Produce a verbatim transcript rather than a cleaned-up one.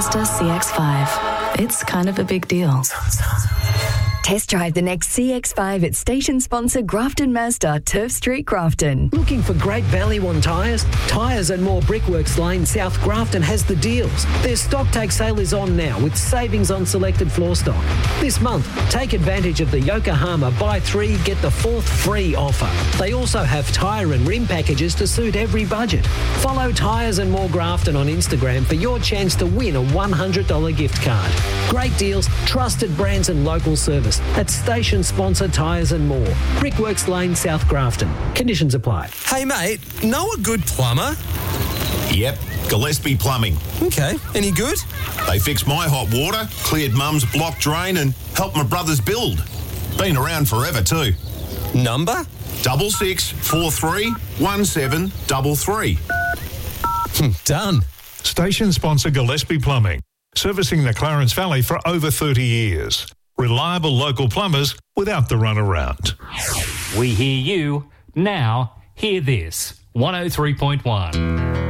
Mazda C X five. It's kind of a big deal. Test drive the next C X five at station sponsor Grafton Mazda, Turf Street, Grafton. Looking for great value on tyres? Tyres and More Brickworks Lane, South Grafton has the deals. Their stock take sale is on now with savings on selected floor stock. This month, take advantage of the Yokohama buy three, get the fourth free offer. They also have tyre and rim packages to suit every budget. Follow Tyres and More Grafton on Instagram for your chance to win a one hundred dollars gift card. Great deals, trusted brands and local service. At station sponsor Tyres and More. Brickworks Lane, South Grafton. Conditions apply. Hey, mate, know a good plumber? Yep, Gillespie Plumbing. Okay, any good? They fixed my hot water, cleared Mum's block drain and helped my brothers build. Been around forever too. Number? Double six four three one seven double three. Done. Station sponsor Gillespie Plumbing, servicing the Clarence Valley for over thirty years. Reliable local plumbers without the runaround. We hear you. Now, hear this. one oh three point one.